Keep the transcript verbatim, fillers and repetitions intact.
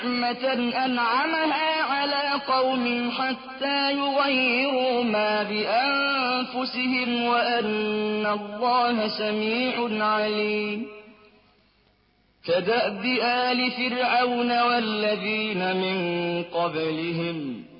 نِّعْمَةً أَنْعَمَهَا عَلَىٰ قَوْمٍ حَتَّىٰ يُغَيِّرُوا مَا بِأَنفُسِهِمْ وَأَنَّ اللَّهَ سَمِيعٌ عَلِيمٌ كَدَأْبِ آلِ فِرْعَوْنَ وَالَّذِينَ مِن قَبْلِهِمْ